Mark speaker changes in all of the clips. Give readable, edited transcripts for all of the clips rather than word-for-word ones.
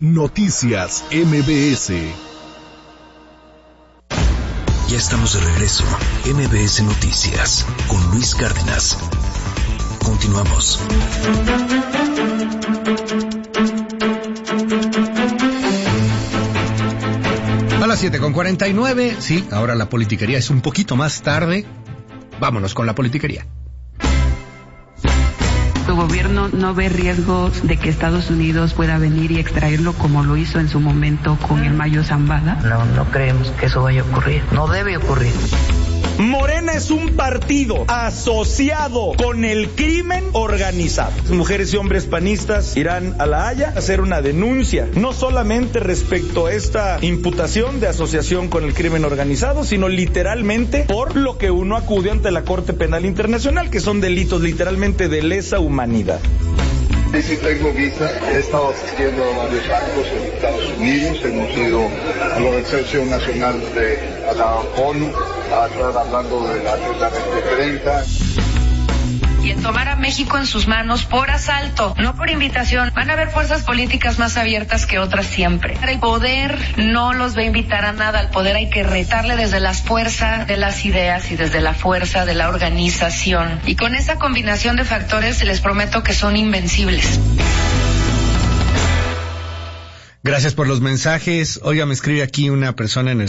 Speaker 1: Noticias MBS.
Speaker 2: Ya estamos de regreso. MBS Noticias con Luis Cárdenas. Continuamos.
Speaker 3: A las 7:49, sí, ahora la politiquería es un poquito más tarde. Vámonos con la politiquería.
Speaker 4: ¿Tu gobierno no ve riesgo de que Estados Unidos pueda venir y extraerlo como lo hizo en su momento con el Mayo Zambada?
Speaker 5: No creemos que eso vaya a ocurrir. No debe ocurrir.
Speaker 6: Morena es un partido asociado con el crimen organizado. Mujeres y hombres panistas irán a La Haya a hacer una denuncia, no solamente respecto a esta imputación de asociación con el crimen organizado, sino literalmente por lo que uno acude ante la Corte Penal Internacional, que son delitos literalmente de lesa humanidad.
Speaker 7: Sí tengo visa, he estado asistiendo a varios actos en Estados Unidos, hemos ido a la Organización Nacional a la ONU, a estar hablando de la Agenda 2030.
Speaker 8: Y en tomar a México en sus manos por asalto, no por invitación. Van a haber fuerzas políticas más abiertas que otras siempre. El poder no los va a invitar a nada. Al poder hay que retarle desde la fuerza de las ideas y desde la fuerza de la organización. Y con esa combinación de factores les prometo que son invencibles.
Speaker 3: Gracias por los mensajes. Oiga, me escribe aquí una persona en el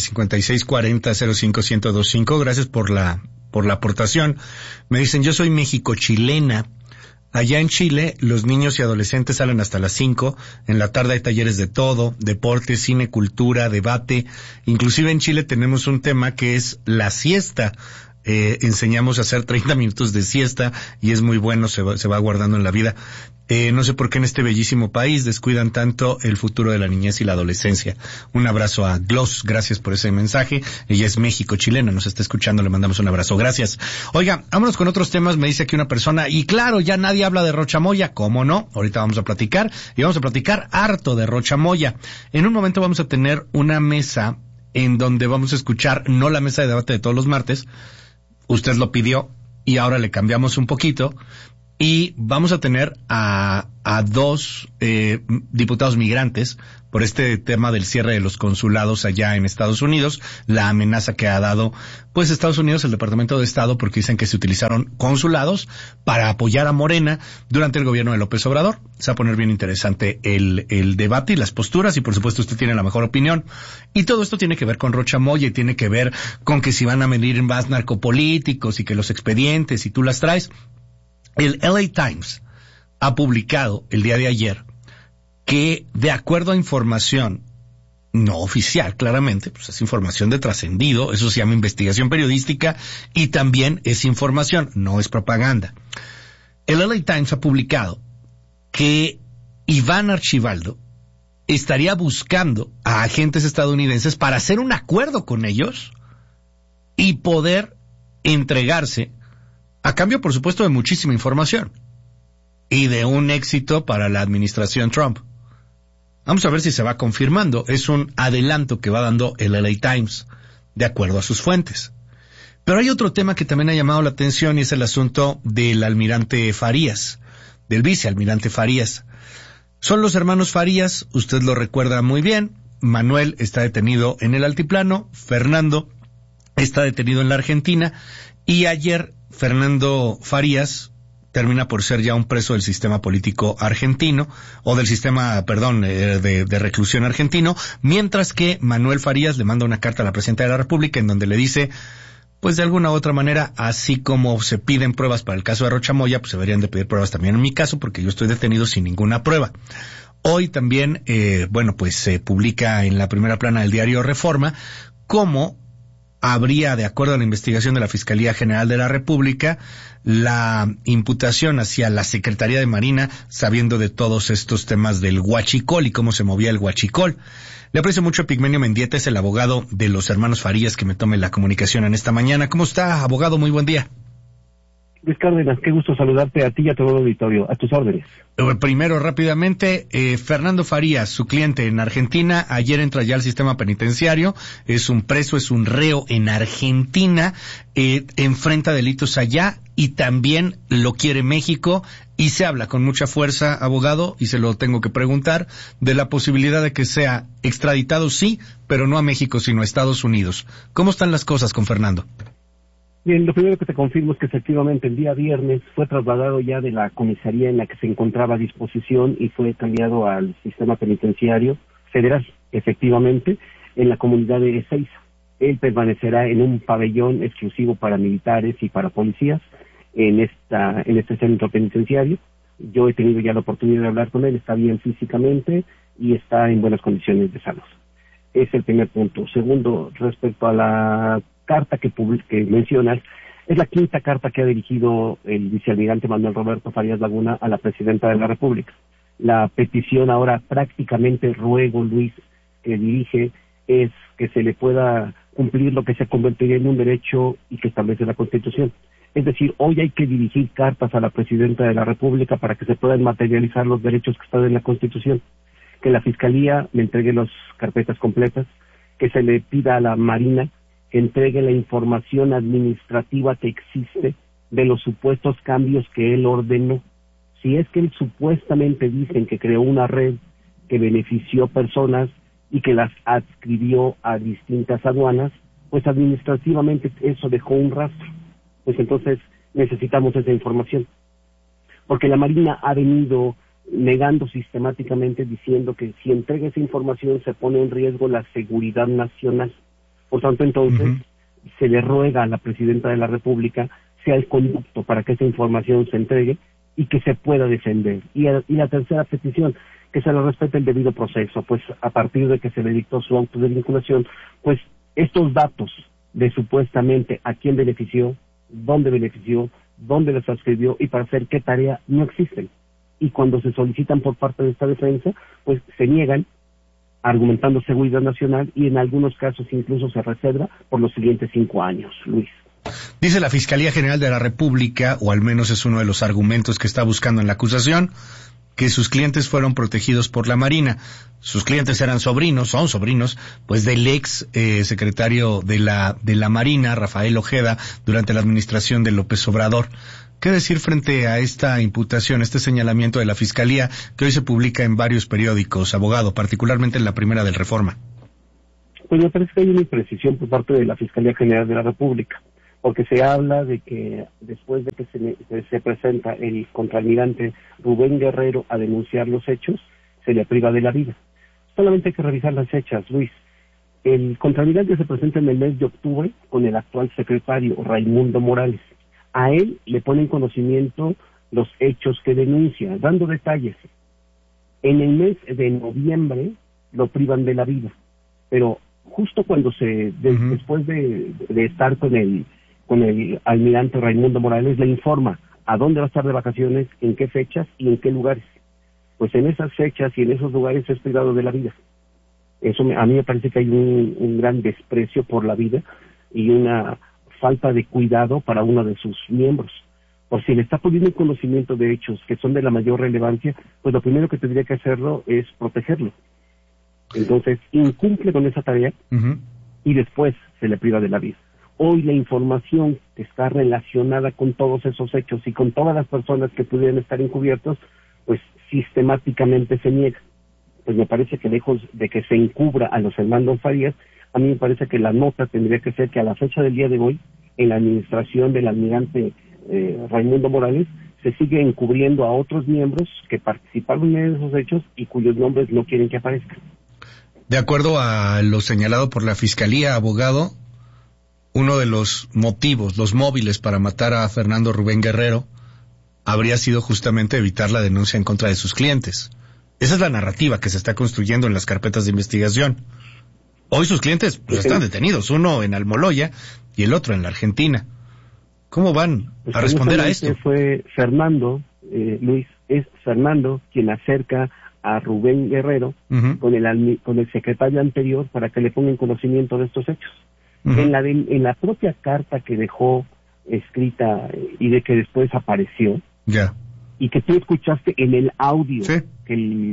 Speaker 3: 5640-05-1025. Gracias por la aportación. Me dicen, yo soy México-chilena. Allá en Chile, los niños y adolescentes salen hasta las 5. En la tarde hay talleres de todo, deporte, cine, cultura, debate. Inclusive en Chile tenemos un tema que es la siesta. Enseñamos a hacer 30 minutos de siesta y es muy bueno, se va guardando en la vida. No sé por qué en este bellísimo país descuidan tanto el futuro de la niñez y la adolescencia. Un abrazo a Gloss, gracias por ese mensaje. Ella es México-chilena, nos está escuchando, le mandamos un abrazo, gracias. Oiga, vámonos con otros temas, me dice aquí una persona, y claro, ya nadie habla de Rocha Moya, ¿cómo no? Ahorita vamos a platicar, y vamos a platicar harto de Rocha Moya. En un momento vamos a tener una mesa en donde vamos a escuchar, no la mesa de debate de todos los martes, usted lo pidió, y ahora le cambiamos un poquito, y vamos a tener a dos diputados migrantes por este tema del cierre de los consulados allá en Estados Unidos, la amenaza que ha dado pues Estados Unidos, el Departamento de Estado, porque dicen que se utilizaron consulados para apoyar a Morena durante el gobierno de López Obrador. Se va a poner bien interesante el debate y las posturas, y por supuesto usted tiene la mejor opinión. Y todo esto tiene que ver con Rocha Moya y tiene que ver con que si van a venir más narcopolíticos y que los expedientes y tú las traes. El LA Times ha publicado el día de ayer que, de acuerdo a información no oficial, claramente, pues es información de trascendido, eso se llama investigación periodística, y también es información, no es propaganda. El LA Times ha publicado que Iván Archibaldo estaría buscando a agentes estadounidenses para hacer un acuerdo con ellos y poder entregarse a cambio, por supuesto, de muchísima información y de un éxito para la administración Trump. Vamos a ver si se va confirmando. Es un adelanto que va dando el LA Times, de acuerdo a sus fuentes. Pero hay otro tema que también ha llamado la atención y es el asunto del almirante Farías, del vicealmirante Farías. Son los hermanos Farías, usted lo recuerda muy bien. Manuel está detenido en el altiplano, Fernando está detenido en la Argentina, y ayer Fernando Farías termina por ser ya un preso del sistema político argentino, o del sistema, de reclusión argentino, mientras que Manuel Farías le manda una carta a la presidenta de la República en donde le dice, pues de alguna u otra manera, así como se piden pruebas para el caso de Rocha Moya, pues se deberían de pedir pruebas también en mi caso, porque yo estoy detenido sin ninguna prueba. Hoy también, se publica en la primera plana del diario Reforma cómo habría, de acuerdo a la investigación de la Fiscalía General de la República, la imputación hacia la Secretaría de Marina, sabiendo de todos estos temas del huachicol y cómo se movía el huachicol. Le aprecio mucho a Pigmenio Mendieta, es el abogado de los hermanos Farías, que me tome la comunicación en esta mañana. ¿Cómo está, abogado? Muy buen día.
Speaker 9: Luis Cárdenas, qué gusto saludarte a ti y a todo el auditorio. A tus órdenes.
Speaker 3: Primero, rápidamente, Fernando Farías, su cliente en Argentina, ayer entra ya al sistema penitenciario, es un preso, es un reo en Argentina, enfrenta delitos allá, y también lo quiere México, y se habla con mucha fuerza, abogado, y se lo tengo que preguntar, de la posibilidad de que sea extraditado, sí, pero no a México, sino a Estados Unidos. ¿Cómo están las cosas con Fernando?
Speaker 9: Bien, lo primero que te confirmo es que efectivamente el día viernes fue trasladado ya de la comisaría en la que se encontraba a disposición y fue cambiado al sistema penitenciario federal, efectivamente, en la comunidad de Ezeiza. Él permanecerá en un pabellón exclusivo para militares y para policías en este centro penitenciario. Yo he tenido ya la oportunidad de hablar con él, está bien físicamente y está en buenas condiciones de salud. Es el primer punto. Segundo, respecto a la carta que mencionas, es la quinta carta que ha dirigido el vicealmirante Manuel Roberto Farías Laguna a la presidenta de la República. La petición ahora prácticamente ruego, Luis, que dirige es que se le pueda cumplir lo que se convertiría en un derecho y que establece la Constitución. Es decir, hoy hay que dirigir cartas a la presidenta de la República para que se puedan materializar los derechos que están en la Constitución. Que la Fiscalía le entregue las carpetas completas, que se le pida a la Marina que entregue la información administrativa que existe de los supuestos cambios que él ordenó. Si es que él supuestamente dicen que creó una red que benefició personas y que las adscribió a distintas aduanas, pues administrativamente eso dejó un rastro. Pues entonces necesitamos esa información. Porque la Marina ha venido negando sistemáticamente, diciendo que si entrega esa información se pone en riesgo la seguridad nacional. Por tanto, entonces, se le ruega a la presidenta de la República sea el conducto para que esa información se entregue y que se pueda defender. Y la tercera petición, que se le respete el debido proceso, pues a partir de que se le dictó su auto de vinculación, pues estos datos de supuestamente a quién benefició, dónde les adscribió y para hacer qué tarea no existen. Y cuando se solicitan por parte de esta defensa, pues se niegan, argumentando seguridad nacional y en algunos casos incluso se reserva por los siguientes 5 años, Luis.
Speaker 3: Dice la Fiscalía General de la República, o al menos es uno de los argumentos que está buscando en la acusación, que sus clientes fueron protegidos por la Marina. Sus clientes son sobrinos, pues del ex secretario de la Marina, Rafael Ojeda, durante la administración de López Obrador. ¿Qué decir frente a esta imputación, este señalamiento de la Fiscalía que hoy se publica en varios periódicos, abogado, particularmente en la primera del Reforma?
Speaker 9: Pues me parece que hay una imprecisión por parte de la Fiscalía General de la República, porque se habla de que después de que se presenta el contraalmirante Rubén Guerrero a denunciar los hechos, se le priva de la vida. Solamente hay que revisar las fechas, Luis. El contraalmirante se presenta en el mes de octubre con el actual secretario Raimundo Morales. A él le pone en conocimiento los hechos que denuncia, dando detalles. En el mes de noviembre lo privan de la vida, pero justo cuando después de estar con el almirante Raimundo Morales, le informa a dónde va a estar de vacaciones, en qué fechas y en qué lugares. Pues en esas fechas y en esos lugares es privado de la vida. Eso a mí me parece que hay un gran desprecio por la vida y una falta de cuidado para uno de sus miembros. Por si le está poniendo conocimiento de hechos que son de la mayor relevancia, pues lo primero que tendría que hacerlo es protegerlo. Entonces, incumple con esa tarea y después se le priva de la vida. Hoy la información que está relacionada con todos esos hechos y con todas las personas que pudieran estar encubiertos, pues sistemáticamente se niega. Pues me parece que lejos de que se encubra a los hermanos Farías, a mí me parece que la nota tendría que ser que a la fecha del día de hoy, en la administración del almirante Raimundo Morales, se sigue encubriendo a otros miembros que participaron en esos hechos y cuyos nombres no quieren que aparezcan.
Speaker 3: De acuerdo a lo señalado por la Fiscalía, abogado, uno de los motivos, los móviles para matar a Fernando Rubén Guerrero, habría sido justamente evitar la denuncia en contra de sus clientes. Esa es la narrativa que se está construyendo en las carpetas de investigación. Hoy sus clientes están detenidos, uno en Almoloya y el otro en la Argentina. ¿Cómo van a responder a esto?
Speaker 9: Fue Fernando, Luis, es Fernando quien acerca a Rubén Guerrero con el secretario anterior para que le ponga en conocimiento de estos hechos. En la propia carta que dejó escrita y de que después apareció, y que tú escuchaste en el audio, que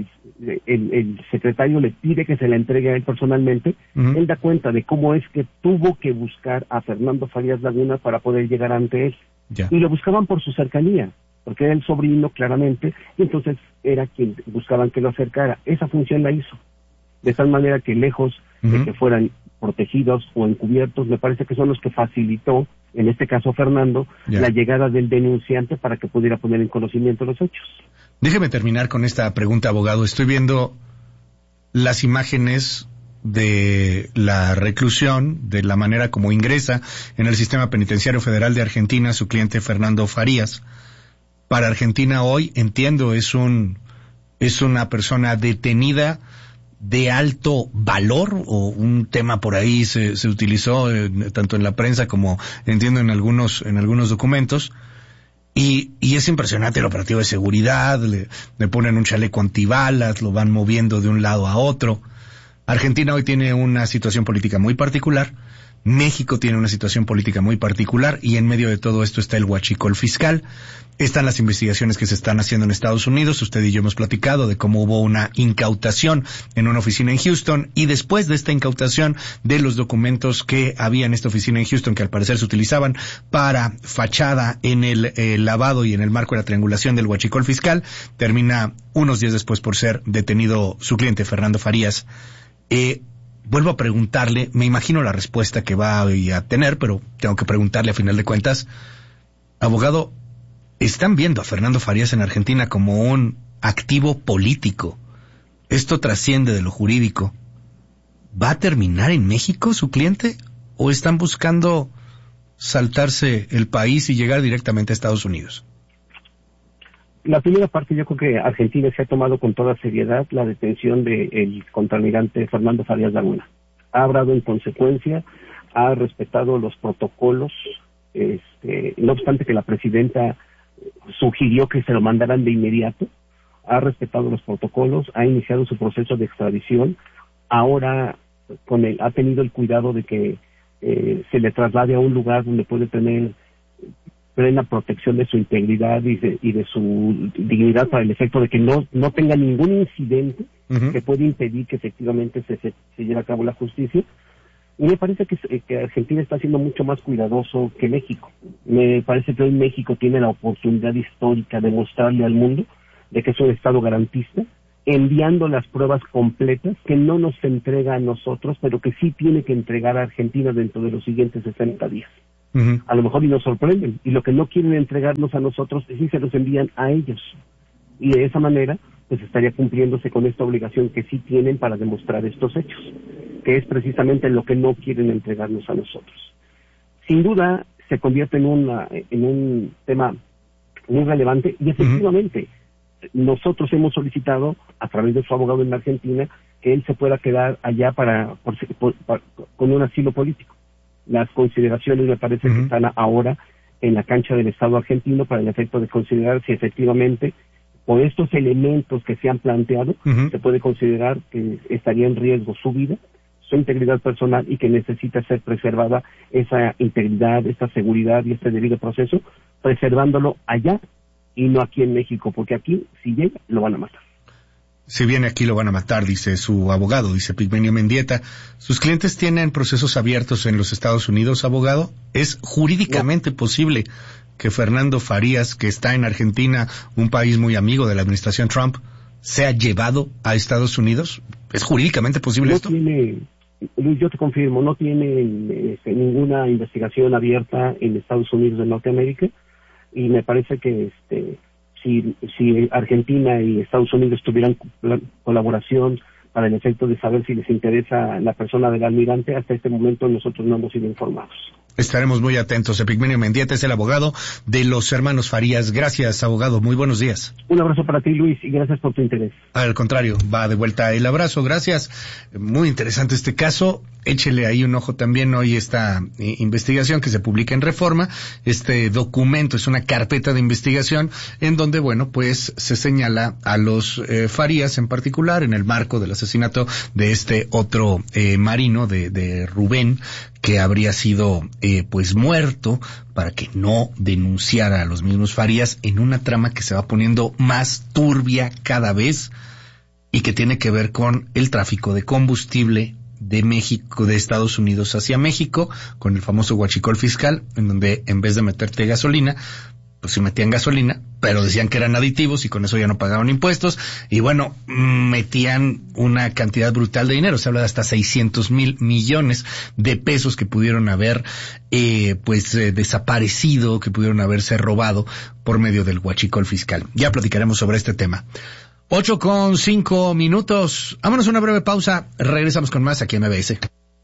Speaker 9: el secretario le pide que se la entregue a él personalmente, él da cuenta de cómo es que tuvo que buscar a Fernando Farías Laguna para poder llegar ante él.
Speaker 3: Ya.
Speaker 9: Y lo buscaban por su cercanía, porque era el sobrino claramente, y entonces era quien buscaban que lo acercara. Esa función la hizo. De tal manera que lejos de que fueran protegidos o encubiertos, me parece que son los que facilitó, en este caso Fernando, la llegada del denunciante para que pudiera poner en conocimiento los hechos.
Speaker 3: Déjeme terminar con esta pregunta, abogado. Estoy viendo las imágenes de la reclusión, de la manera como ingresa en el Sistema Penitenciario Federal de Argentina su cliente Fernando Farías. Para Argentina hoy, entiendo, es una persona detenida de alto valor, o un tema por ahí se utilizó tanto en la prensa como entiendo en algunos documentos, y es impresionante el operativo de seguridad. Le ponen un chaleco antibalas, lo van moviendo de un lado a otro. Argentina hoy tiene una situación política muy particular, México tiene una situación política muy particular, y en medio de todo esto está el huachicol fiscal. Están las investigaciones que se están haciendo en Estados Unidos. Usted y yo hemos platicado de cómo hubo una incautación en una oficina en Houston, y después de esta incautación de los documentos que había en esta oficina en Houston, que al parecer se utilizaban para fachada en el lavado y en el marco de la triangulación del huachicol fiscal, termina unos días después por ser detenido su cliente Fernando Farías. Vuelvo a preguntarle, me imagino la respuesta que va a tener, pero tengo que preguntarle a final de cuentas. Abogado, ¿están viendo a Fernando Farías en Argentina como un activo político? ¿Esto trasciende de lo jurídico? ¿Va a terminar en México su cliente? ¿O están buscando saltarse el país y llegar directamente a Estados Unidos?
Speaker 9: La primera parte, yo creo que Argentina se ha tomado con toda seriedad la detención del contraalmirante Fernando Farías Laguna. Ha obrado en consecuencia, ha respetado los protocolos, no obstante que la presidenta sugirió que se lo mandaran de inmediato, ha respetado los protocolos, ha iniciado su proceso de extradición. Ahora ha tenido el cuidado de que se le traslade a un lugar donde puede tener plena protección de su integridad y de su dignidad, para el efecto de que no tenga ningún incidente que pueda impedir que efectivamente se lleve a cabo la justicia. Y me parece que Argentina está siendo mucho más cuidadoso que México. Me parece que hoy México tiene la oportunidad histórica de mostrarle al mundo de que es un Estado garantista, enviando las pruebas completas que no nos entrega a nosotros, pero que sí tiene que entregar a Argentina dentro de los siguientes 60 días. A lo mejor y nos sorprenden, y lo que no quieren entregarnos a nosotros, sí se los envían a ellos, y de esa manera pues estaría cumpliéndose con esta obligación que sí tienen para demostrar estos hechos, que es precisamente lo que no quieren entregarnos a nosotros. Sin duda se convierte en un tema muy relevante, y efectivamente nosotros hemos solicitado a través de su abogado en la Argentina que él se pueda quedar allá con un asilo político. Las consideraciones me parece que están ahora en la cancha del Estado argentino para el efecto de considerar si efectivamente, por estos elementos que se han planteado, se puede considerar que estaría en riesgo su vida, su integridad personal, y que necesita ser preservada esa integridad, esta seguridad y este debido proceso, preservándolo allá y no aquí en México, porque aquí, si llega, lo van a matar.
Speaker 3: Si viene aquí lo van a matar, dice su abogado, dice Pigmenio Mendieta. ¿Sus clientes tienen procesos abiertos en los Estados Unidos, abogado? ¿Es jurídicamente posible que Fernando Farías, que está en Argentina, un país muy amigo de la administración Trump, sea llevado a Estados Unidos? ¿Es jurídicamente posible esto?
Speaker 9: Luis, yo te confirmo, no tiene ninguna investigación abierta en Estados Unidos de Norteamérica, y me parece que si Argentina y Estados Unidos tuvieran colaboración para el efecto de saber si les interesa la persona del almirante, hasta este momento nosotros no hemos sido informados.
Speaker 3: Estaremos muy atentos. Epigmenio Mendieta es el abogado de los hermanos Farías. Gracias, abogado. Muy buenos días.
Speaker 9: Un abrazo para ti, Luis, y gracias por tu interés.
Speaker 3: Al contrario, va de vuelta el abrazo. Gracias. Muy interesante este caso. Échele ahí un ojo también hoy esta investigación que se publica en Reforma. Este documento es una carpeta de investigación en donde, bueno, pues se señala a los Farías en particular en el marco del asesinato de este otro marino de Rubén, que habría sido pues muerto para que no denunciara a los mismos Farías, en una trama que se va poniendo más turbia cada vez y que tiene que ver con el tráfico de combustible de México, de Estados Unidos hacia México, con el famoso huachicol fiscal, en donde en vez de meterte gasolina, pues sí metían gasolina, pero decían que eran aditivos y con eso ya no pagaban impuestos, y bueno, metían una cantidad brutal de dinero, se habla de hasta 600,000 millones de pesos que pudieron haber desaparecido, que pudieron haberse robado por medio del huachicol fiscal. Ya platicaremos sobre este tema. 8:05. Vámonos a una breve pausa, regresamos con más aquí en MBS.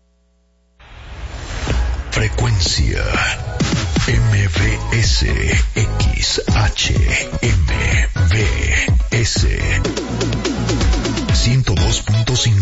Speaker 2: Frecuencia MBS XHMBS 102.5